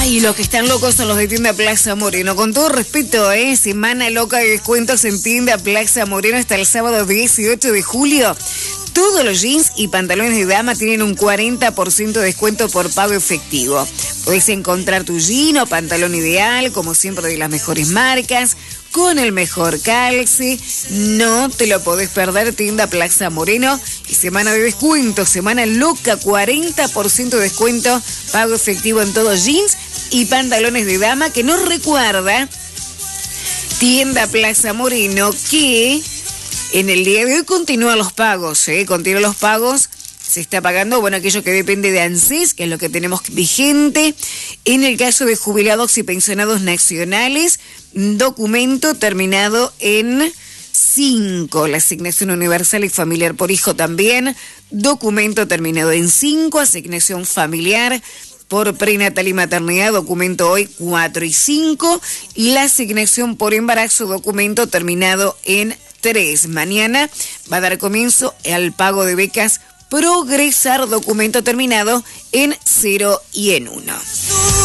Ay, los que están locos son los de Tienda Plaza Moreno. Con todo respeto, semana loca de descuentos en Tienda Plaza Moreno hasta el sábado 18 de julio. Todos los jeans y pantalones de dama tienen un 40% de descuento por pago efectivo. Podés encontrar tu jean o pantalón ideal, como siempre de las mejores marcas, con el mejor calce. No te lo podés perder, Tienda Plaza Moreno. Y semana de descuento, semana loca, 40% de descuento, pago efectivo en todos jeans y pantalones de dama, que nos recuerda Tienda Plaza Moreno que en el día de hoy continúan los pagos, continúan los pagos. Se está pagando, aquello que depende de ANSES, que es lo que tenemos vigente. En el caso de jubilados y pensionados nacionales, documento terminado en 5. La asignación universal y familiar por hijo también. Documento terminado en 5. Asignación familiar por prenatal y maternidad, documento hoy 4 y 5. La asignación por embarazo, documento terminado en 3. Mañana va a dar comienzo al pago de becas Progresar, documento terminado en 0 y en 1.